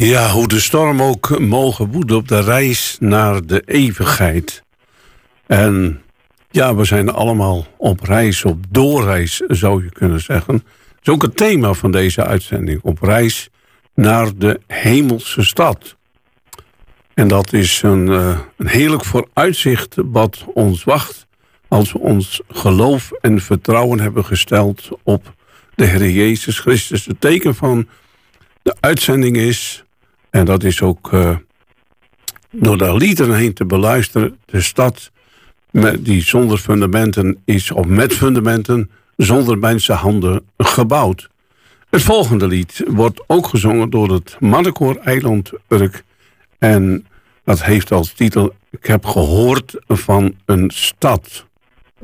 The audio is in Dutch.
Ja, hoe de storm ook mogen woeden op de reis naar de eeuwigheid. En ja, we zijn allemaal op reis, op doorreis zou je kunnen zeggen. Dat is ook het thema van deze uitzending. Op reis naar de hemelse stad. En dat is een heerlijk vooruitzicht wat ons wacht als we ons geloof en vertrouwen hebben gesteld op de Heer Jezus Christus. Het teken van de uitzending is, en dat is ook door de liederen heen te beluisteren, de stad die zonder fundamenten is, of met fundamenten, zonder mensenhanden gebouwd. Het volgende lied wordt ook gezongen door het mannenkoor Eiland Urk. En dat heeft als titel: Ik heb gehoord van een stad.